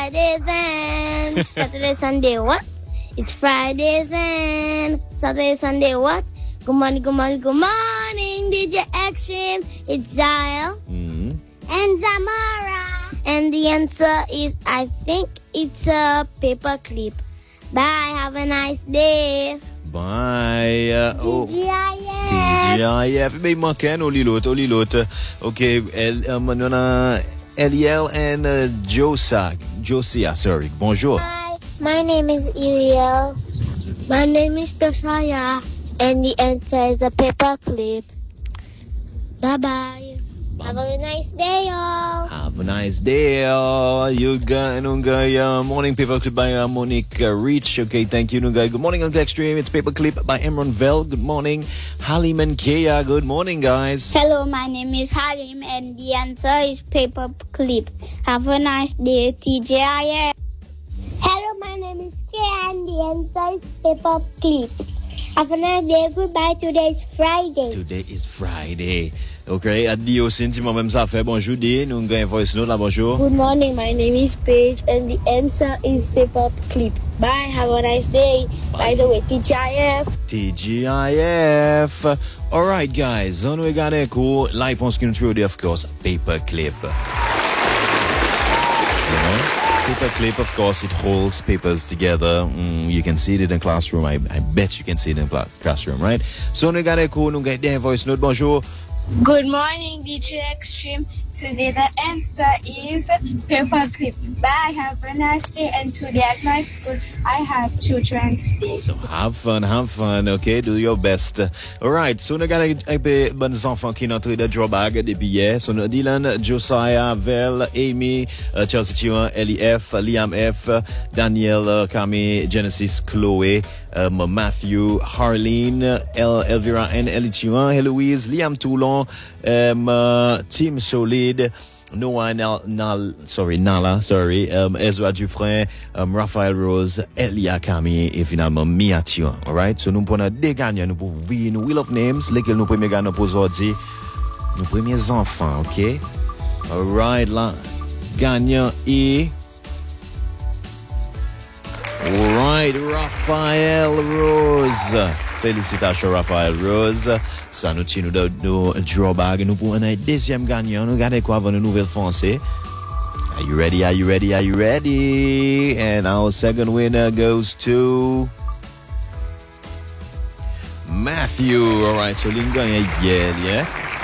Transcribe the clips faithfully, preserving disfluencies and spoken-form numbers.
Friday then. Saturday, Sunday, what? It's Friday then. Saturday, Sunday, what? Good morning, good morning, good morning, D J Extreme. It's Zyle. Mm-hmm. And Zamara. And the answer is, I think it's a paperclip. Bye, have a nice day. Bye. Uh, oh. T G I F. T G I F. Ben, manken, oli lot, oli lot. Okay, El, um, uh, Eliel and uh, Josa. Josia, sorry. Bonjour. Hi, my name is Iriel. My name is Tosaya. And the answer is a paperclip. Bye-bye. Have a nice day, y'all. Have a nice day, y'all. You got uh, morning paperclip by uh, Monique uh, Reach. Okay, thank you, Nunga. Good morning, Uncle Extreme. It's paperclip by Emron Vel. Good morning, Halim and Kea. Good morning, guys. Hello, my name is Halim, and the answer is paperclip. Have a nice day, T J I F. Hello, my name is Kea, and the answer is paperclip. Have a nice day. Goodbye. Today is Friday. Today is Friday. Okay, adios, Cinti, moi-même ça fait. Bonjour, D. Nous avons un voice note là, bonjour. Good morning, my name is Paige, and the answer is paperclip. Bye, have a nice day. Bye. By the way, T G I F. T G I F. All right, guys. On we got a cool. La réponse qui nous trouve, of course, paperclip. You know? Paperclip, of course, it holds papers together. Mm, you can see it in the classroom. I, I bet you can see it in the classroom, right? So, we got a cool. Nous avons un voice note. Bonjour. Good morning, D J Extreme. Today the answer is paperclip. Bye, have a nice day. And today at my school, I have Children's Day. So have fun, have fun, okay? Do your best. Alright, so nous avons des bonnes enfants qui ont entré de drawbag des billets. So nous Dylan, Josiah, Vel, Amy, uh, Chelsea Chiwan, Ellie F, Liam F, Daniel, uh, Kami, Genesis, Chloe, um, Matthew, Harleen, El, Elvira, and Ellie Chiwan, Heloise, Liam Toulon, um, uh, Team Solid, Noah Nal, Nal, sorry, Nala, sorry, um, Ezra Dufresne, um, Raphaël Rose, Elia Kami, et finalement Mia Tion. Alright? So nous prenons des gagnants, nous pouvons voir une wheel of names, lesquels nous premiers gagnants pour aujourd'hui. Nos premiers enfants, ok? Alright, là, gagnant et... Alright, Raphaël Rose. Félicitations, Raphaël Rose. Ça nous tient nous nous drawbag. Nous pour un deuxième gagnant. Nous regardez quoi avant une nouvelle français. Are you ready? Are you ready? Are you ready? And our second winner goes to Matthew. Alright, so l'une gagne hier, yeah?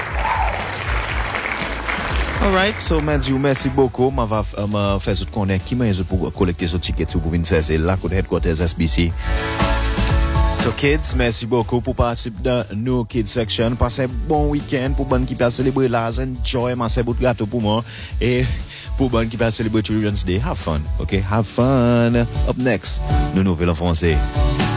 Alright, so Matthew, merci beaucoup. Ma va ma faire ce qu'on est qui m'a pour collecter ce ticket pour venir c'est là côté headquarters S B C. So kids, merci beaucoup pour participer dans nos kids section. Passez un bon week-end pour bonne qui peut célébrer là, enjoy, manger beaucoup de gâteau pour moi et pour bonne qui peut célébrer Children's Day. Have fun, okay? Have fun. Up next, nos nouvelles en français.